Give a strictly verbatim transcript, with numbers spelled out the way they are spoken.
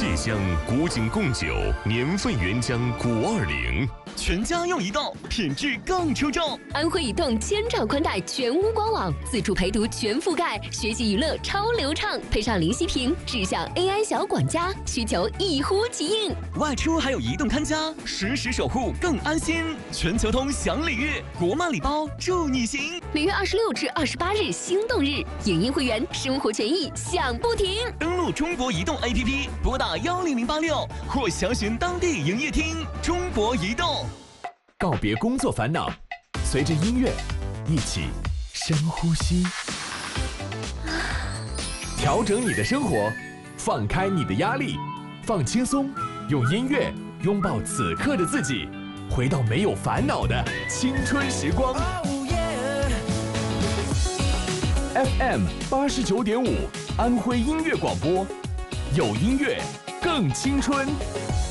蟹乡古井贡酒，年份原浆古二零。 全家用移动，品质更出众。 安徽移动千兆宽带全屋官网，自助陪读全覆盖，学习娱乐超流畅，配上林息屏智享 A I 小管家，需求一呼即应。 外出还有移动看家，实时守护更安心。全球通享礼遇，国漫礼包助你行。 每月二十六至二十八日心动日，影音会员生活权益享不停。 登录中国移动 A P P， 拨打幺零零八六或详询当地营业厅。中国移动。 告别工作烦恼，随着音乐一起深呼吸，调整你的生活，放开你的压力，放轻松，用音乐拥抱此刻的自己，回到没有烦恼的青春时光。F M 八十九点五，安徽音乐广播，有音乐更青春。